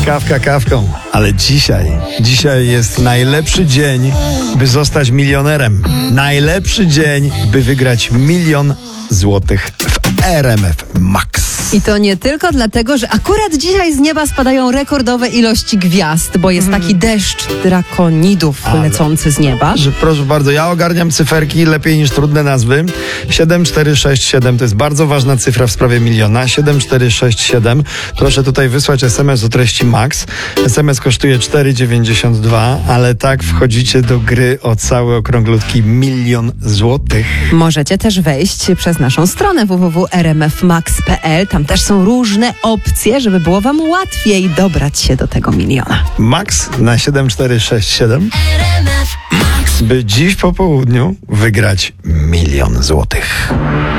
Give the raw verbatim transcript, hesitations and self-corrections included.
Kawka kawką, ale dzisiaj, dzisiaj jest najlepszy dzień, by zostać milionerem. Najlepszy dzień, by wygrać milion złotych w R M F Max. I to nie tylko dlatego, że akurat dzisiaj z nieba spadają rekordowe ilości gwiazd, bo jest taki deszcz drakonidów Ale- lecący z nieba. Że, proszę bardzo, ja ogarniam cyferki lepiej niż trudne nazwy. siedem cztery sześć siedem to jest bardzo ważna cyfra w sprawie miliona. siedem cztery sześć siedem. Proszę tutaj wysłać es em es o treści Max. es em es kosztuje cztery dziewięćdziesiąt dwa, ale tak wchodzicie do gry o cały okrąglutki milion złotych. Możecie też wejść przez naszą stronę w w w kropka r m f max kropka p l. Tam też są różne opcje, żeby było wam łatwiej dobrać się do tego miliona. Max na siedem cztery sześć siedem, by dziś po południu wygrać milion złotych.